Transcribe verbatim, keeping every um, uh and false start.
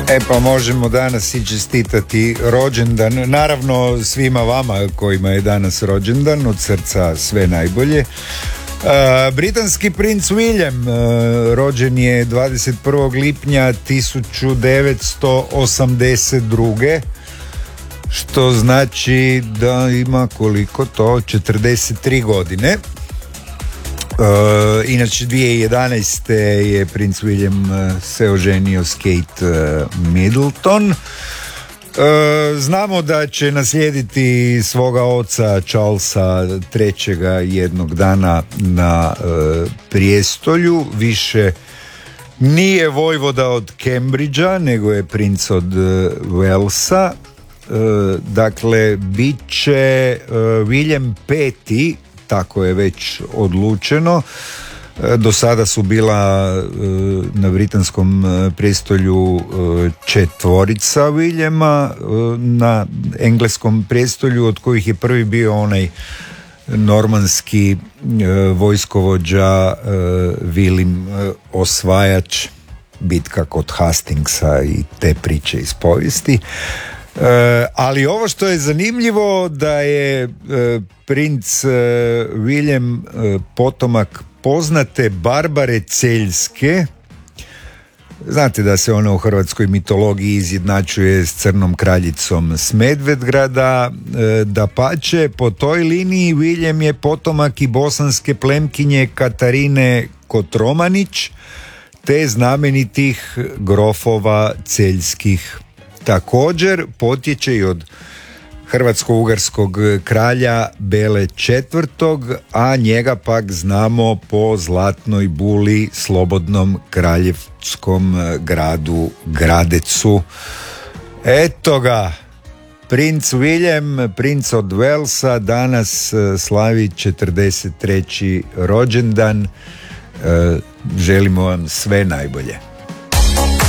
E pa možemo danas i čestitati rođendan, naravno svima vama kojima je danas rođendan, od srca sve najbolje. Uh, britanski princ William uh, rođen je dvadeset prvog lipnja tisuću devetsto osamdeset druge što znači da ima koliko to, četrdeset tri godine. Uh, inače dvije tisuće jedanaeste. je princ William uh, se oženio s Kate uh, Middleton. Uh, znamo da će naslijediti svoga oca Charlesa trećega jednog dana na uh, prijestolju. Više nije vojvoda od Cambridgea, nego je princ od uh, Walesa. Uh, dakle, bit će uh, William peti, tako je već odlučeno. Do sada su bila na britanskom prijestolju četvorica Williama, na engleskom prijestolju od kojih je prvi bio onaj normanski vojskovođa Vilim Osvajač, bitka kod Hastingsa i te priče iz povijesti. Uh, ali ovo što je zanimljivo da je uh, princ uh, William uh, potomak poznate Barbare Celjske. Znate da se ona u hrvatskoj mitologiji izjednačuje s crnom kraljicom s Medvedgrada. Uh, dapače, po toj liniji William je potomak i bosanske plemkinje Katarine Kotromanić te znamenitih grofova celjskih. Također potječe i od hrvatsko-ugarskog kralja Bele četvrtog, a njega pak znamo po zlatnoj buli slobodnom kraljevskom gradu Gradecu. Eto ga, princ William, princ od Walesa, danas slavi četrdeset treći rođendan. Želimo vam sve najbolje.